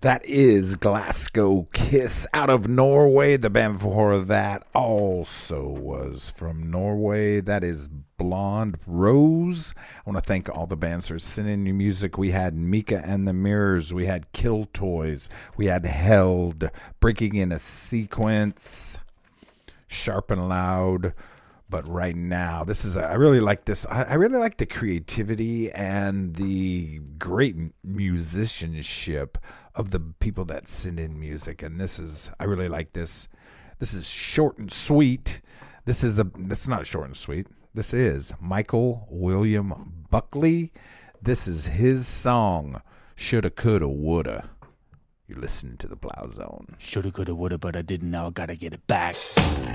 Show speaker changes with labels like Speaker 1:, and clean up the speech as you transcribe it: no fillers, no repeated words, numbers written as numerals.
Speaker 1: That is Glasgow Kiss out of Norway. The band before that also was from Norway. That is Blonde Rose. I want to thank all the bands for sending new music. We had Mika and the Mirrors. We had Kill Toys. We had Held, Breaking in a Sequence, Sharp and Loud. But right now, I really like this. I really like the creativity and the great musicianship of the people that send in music. And I really like this. This is short and sweet. It's not short and sweet. This is Michael William Buckley. This is his song, Shoulda, Coulda, Woulda. You're listening to the Plow Zone.
Speaker 2: Shoulda, coulda, woulda, but I didn't. Now I gotta get it back.